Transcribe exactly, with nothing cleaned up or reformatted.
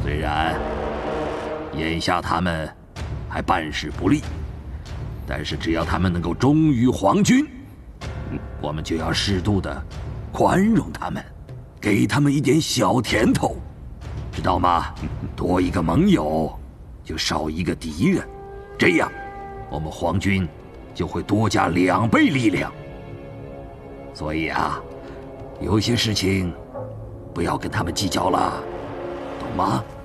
虽然眼下他们还办事不力，但是只要他们能够忠于皇军，我们就要适度的宽容他们，给他们一点小甜头，知道吗？多一个盟友，就少一个敌人，这样我们皇军就会多加两倍力量。所以啊，有些事情不要跟他们计较了，懂吗？